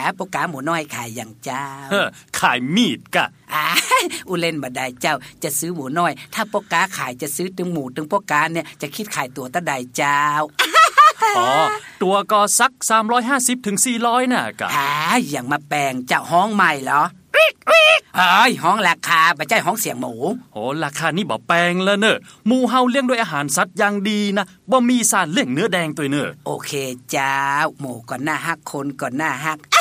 ปกาหมูน้อยขายอย่างเจ้าขายมีดกะอุเล่นบ่ได้เจ้าจะซื้อหมูน้อยถ้าปกาขายจะซื้อตึงหมูตึงปกาเนี่ยจะคิดขายตัวตะใดเจ้าตัวก็สัก350ถึง400น่ะกะอย่างมาแปลงเจ้าห้องใหม่เหรอห้องราคาบ่ใช่ห้องเสียงหมูราคานี่บ่แปลงแล้วเนอะหมูเฮาเลี้ยงด้วยอาหารสัตว์อย่างดีนะบ่มีสารเลี้ยงเนื้อแดงตัวเนอะโอเคเจ้าหมูก่อนหน้าฮักคนก่อนหน้าฮัก